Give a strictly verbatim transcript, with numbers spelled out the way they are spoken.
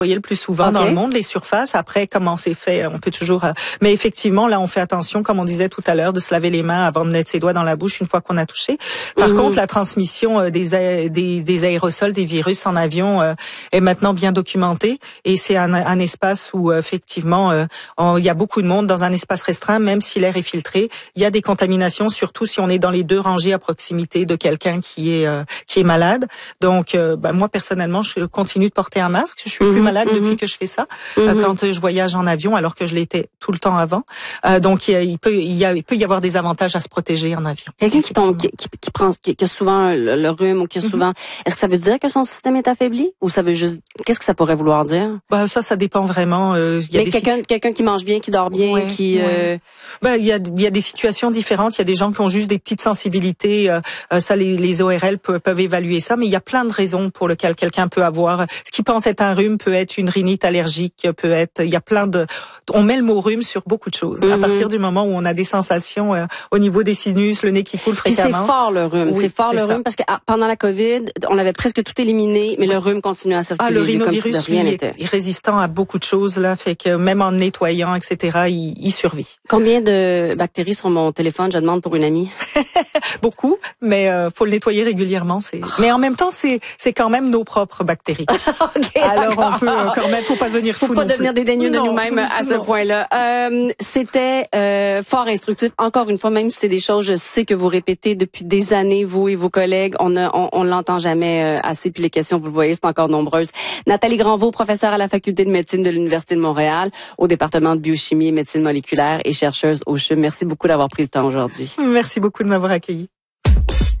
le plus souvent okay. dans le monde, les surfaces. Après, comment c'est fait, on peut toujours... Euh, mais effectivement, là, on fait attention, comme on disait tout à l'heure, de se laver les mains avant de mettre ses doigts dans la bouche une fois qu'on a touché. Par mm-hmm. contre, la transmission euh, des, a- des, des aérosols, des virus en avion euh, est maintenant bien documentée. Et c'est un, un espace où, euh, effectivement, euh, on, il y a beaucoup de monde dans un espace restreint, même si l'air est filtré. Il y a des contaminations, surtout si on est dans les deux rangées à proximité de quelqu'un qui est euh, qui est malade. Donc, euh, ben, moi, personnellement, je continue de porter un masque. Je suis mm-hmm. plus malade mm-hmm. depuis que je fais ça, mm-hmm. euh, quand euh, je voyage en avion, alors que je l'étais tout le temps avant. Euh, donc, il, il peut il y a il peut y avoir des avantages à se protéger en avion. Quelqu'un qui tombe, qui, qui, qui prend, qui, qui a souvent le, le rhume ou qui a souvent, mm-hmm. est-ce que ça veut dire que son système est affaibli ou ça veut juste, qu'est-ce que ça pourrait vouloir dire? Ben ça, ça dépend vraiment. Euh, il y a Mais des quelqu'un, situ... quelqu'un qui mange bien, qui dort bien, ouais, qui. Ouais. Euh... Ben il y a il y a des situations différentes. Il y a des gens qui ont juste des petites sensibilités. Euh, ça, les, les O R L peuvent, peuvent évaluer ça, mais il y a plein de raisons pour lesquelles quelqu'un peut avoir. Ce qui pense être un rhume peut être une rhinite allergique, peut être. Il y a plein de. On met le mot rhume sur beaucoup de choses. Mm-hmm. À partir du moment où on a des sensations euh, au niveau des sinus, le nez qui coule fréquemment. Puis c'est fort le rhume. Oui, c'est fort c'est le ça. rhume parce que ah, pendant la COVID, on avait presque tout éliminé, mais le rhume continue à circuler. Ah, le rhinovirus, comme si de rien lui, n'était. est résistant à beaucoup de choses là, fait que même en nettoyant, et cetera, il, il survit. Combien de bactéries sur mon téléphone? Je demande pour une amie. Beaucoup, mais euh, faut le nettoyer régulièrement. C'est. Mais en même temps, c'est c'est quand même nos propres bactéries. okay, Alors on peut euh, quand même, faut pas devenir fou. Faut pas non devenir plus. dédaigneux de non, nous-mêmes à ce non. point-là. Euh, c'était euh, fort instructif. Encore une fois, même si c'est des choses, je sais que vous répétez depuis des années, vous et vos collègues, on ne, on, on l'entend jamais euh, assez. Puis les questions, vous le voyez, c'est encore nombreuses. Nathalie Granvaux, professeure à la faculté de médecine de l'Université de Montréal, au département de biochimie et médecine moléculaire et chercheuse au C H U M. Merci beaucoup d'avoir pris le temps aujourd'hui. Merci beaucoup de m'avoir accueilli.